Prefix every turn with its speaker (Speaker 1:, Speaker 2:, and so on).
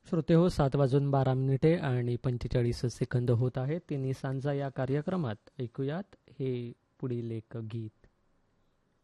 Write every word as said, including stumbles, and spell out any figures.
Speaker 1: श्रोते हो, सात वाजून बारा मिनिटे आणि पंचेचाळीस सेकंद होत आहेत. तिन्ही सांजा या कार्यक्रमात ऐकूयात हे पुढील एक गीत.